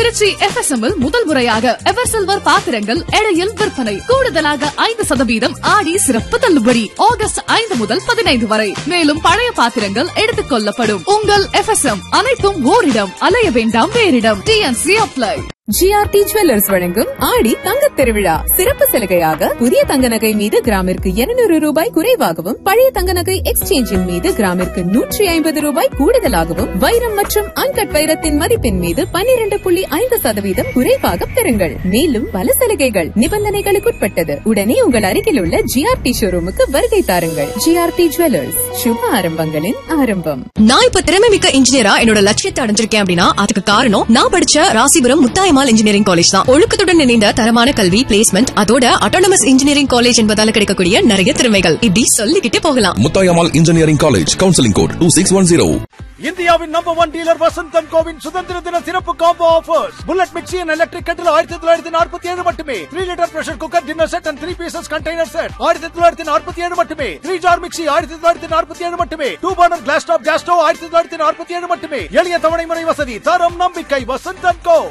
Trichy FSM முதல் முறையாக ever silver பாத்திரங்கள் எடையில் விற்பனை. கூடுதலாக 5% ஆடி சிறப்பு தள்ளுபடி. ஆகஸ்ட் 5 முதல் 15 வரை. மேலும் பழைய பாத்திரங்கள் எடுத்துக் கொள்ளப்படும். உங்கள் FSM அனைத்தும் ஓரிடம், அலைய வேண்டாம் வேறிடம். TNC apply. GRT ஜுவல்லர்ஸ் வழங்கும் ஆடி தங்கத் திருவிழா சிறப்பு சலுகையாக புதிய தங்க நகை மீது கிராமிற்கு 200 ரூபாய் குறைவாகவும், பழைய தங்க நகை எக்ஸ்சேஞ்சின் மீது கிராமிற்கு 150 ரூபாய் கூடுதலாகவும், வைரம் மற்றும் அன்கட் வைரத்தின் மதிப்பின் மீது 12.5% குறைவாக பெறுங்கள். மேலும் பல சலுகைகள் நிபந்தனைகளுக்குட்பட்டது. உடனே உங்கள் அருகில் உள்ள GRT ஷோரூமுக்கு வருகை தாருங்கள். GRT ஜுவல்லர்ஸ், சுப ஆரம்பங்களின் ஆரம்பம். நான் இப்ப திறமைமிக்க இன்ஜினியரா என்னோட லட்சியத்தை அடைஞ்சிருக்கேன் அப்படின்னா அதுக்கு காரணம் நான் படிச்ச ராசிபுரம் முத்தாயம்மாள் இன்ஜினியரிங் காலேஜ் தான். ஒழுக்கத்துடன் இணைந்த தரமான கல்வி, பிளேஸ்மெண்ட், அதோட அட்டானமஸ் இன்ஜினியரிங் காலேஜ் என்பதால கிடைக்கக்கூடிய நிறைய திறமைகள் இப்படி சொல்லிக்கிட்டே போகலாம். Muthayammal engineering college, counselling code 2610. இந்தியாவின் நம்பர் 1 டீலர் வசந்த் & கோவின் சுதந்திர தின சிறப்பு combo offers. Bullet mixie and electric கட்டில் 1947 மட்டுமே. 3 litre pressure cooker dinner set and 3 pieces container set 1947 மட்டுமே. 3 ஜார் மிக்சி 1947 மட்டுமே. 2 burner class top gas stove 1947 மட்டுமே. எளிய தவணை முறை வசதி, தரம், நம்பிக்கை. வசந்த் & கோ.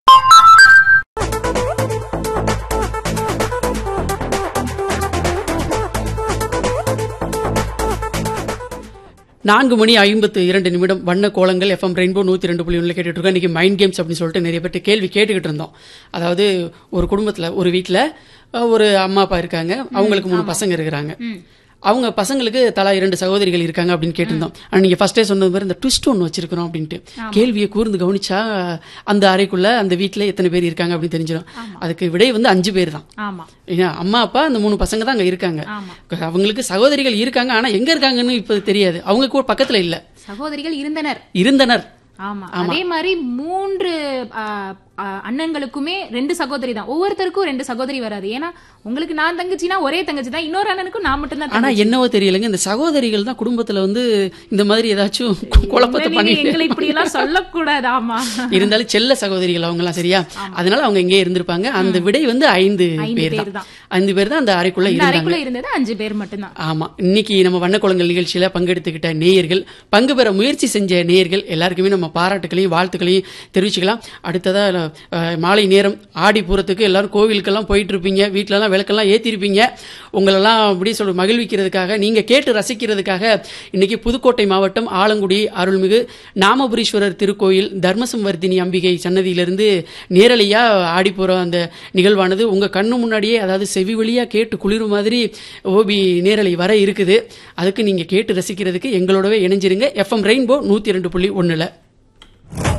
4:52 வண்ண கோலங்கள் FM ரெயின்போ 102.1 கேட்டுட்டு இருக்கோம். இன்னைக்கு மைண்ட் கேம்ஸ் அப்படின்னு சொல்லிட்டு நிறைய பேர் கேள்வி கேட்டுக்கிட்டு இருந்தோம். அதாவது ஒரு குடும்பத்துல, ஒரு வீட்டுல ஒரு அம்மா அப்பா இருக்காங்க, அவங்களுக்கு 3 பசங்க இருக்கிறாங்க. அவங்க பசங்களுக்கு தலா 2 சகோதரிகள் இருக்காங்க அப்படின்னு கேட்டிருந்தோம். ஆனா நீங்க ஃபர்ஸ்டே சொன்னது மாதிரி இந்த ட்விஸ்ட் ஒன்று வச்சிருக்கிறோம் அப்படின்ட்டு கேள்வியை கூர்ந்து கவனிச்சா அந்த அறைக்குள்ள அந்த வீட்டுல எத்தனை பேர் இருக்காங்க அப்படின்னு தெரிஞ்சிடும். அதுக்கு விடை வந்து 5 பேர் தான். அம்மா அப்பா அந்த 3 பசங்க தான் அங்க இருக்காங்க. அவங்களுக்கு சகோதரிகள் இருக்காங்க, ஆனா எங்க இருக்காங்கன்னு இப்ப தெரியாது. அவங்க கூட பக்கத்துல இல்ல, சகோதரிகள் இருந்தனர். ஆமா, அதே மாதிரி 3 அண்ணன்களுக்குமே 2 சகோதரி தான். ஒவ்வொருத்தருக்கும் 2 சகோதரி வராது. ஏன்னா உங்களுக்கு நான் தங்கச்சினா ஒரே தங்கச்சி தான், இன்னொரு அண்ணனுக்கும் நான் மட்டும் தான். ஆனா என்னவோ தெரியலங்க, இந்த சகோதரிகள் தான் குடும்பத்துல வந்து இந்த மாதிரி ஏதாச்சும் குழப்பத்தை பண்ணி எங்களை இப்படி எல்லாம் சொல்லக்கூடாது. ஆமா, இருந்தாலும் செல்ல சகோதரிகள் அவங்க எல்லாம், சரியா? அதனால அவங்க எங்கே இருந்திருப்பாங்க. அந்த விடை வந்து 5 பேர் தான். 5 பேர் தான் அந்த அறைக்குள்ள இருந்தது. 5 பேர் மட்டும் தான். ஆமா, இன்னைக்கு நம்ம வண்ணக்குளங்கள் நிகழ்ச்சியில பங்கெடுத்துக்கிட்ட நேயர்கள், பங்கு பெற முயற்சி செஞ்ச நேயர்கள் எல்லாருக்குமே நம்ம பாராட்டுகளையும் வாழ்த்துக்களையும் தெரிவிச்சுக்கலாம். அடுத்ததா மாலை நேரம் ஆடி பூரத்துக்கு எல்லாரும் கோவிலுக்கெல்லாம் போயிட்டு இருப்பீங்க, வீட்டுல எல்லாம் விளக்கெல்லாம் ஏத்திருப்பீங்க. உங்களெல்லாம் அப்படி சொல்ல மகிழ்விக்கிறதுக்காக, நீங்க கேட்டு ரசிக்கிறதுக்காக இன்னைக்கு புதுக்கோட்டை மாவட்டம் ஆலங்குடி அருள்மிகு நாமபுரீஸ்வரர் திருக்கோயில் தர்மசம்வர்த்தினி அம்பிகை சன்னதியிலிருந்து நேரலையா ஆடிப்பூர அந்த நிகழ்வானது உங்க கண்ணு முன்னாடியே, அதாவது செவி வழியா கேட்டு குளிர் மாதிரி ஓபி நேரலை வர இருக்குது. அதுக்கு நீங்க கேட்டு ரசிக்கிறதுக்கு எங்களோடவே இணைஞ்சிருங்க. FM rainbow 102.1.